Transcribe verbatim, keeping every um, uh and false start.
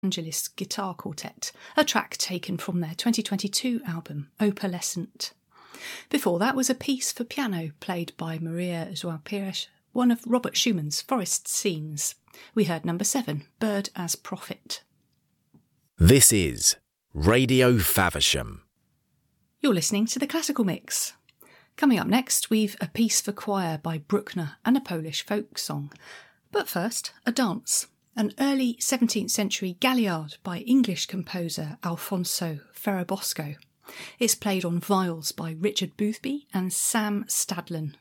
Angelis Guitar Quartet, a track taken from their twenty twenty-two album, Opalescent. Before that was a piece for piano played by Maria João Pires, one of Robert Schumann's Forest Scenes. We heard number seven, Bird as Prophet. This is Radio Faversham. You're listening to the Classical Mix. Coming up next, we've a piece for choir by Bruckner and a Polish folk song. But first, a dance. An early seventeenth century galliard by English composer Alfonso Ferrabosco. It's played on viols by Richard Boothby and Sam Stadlen.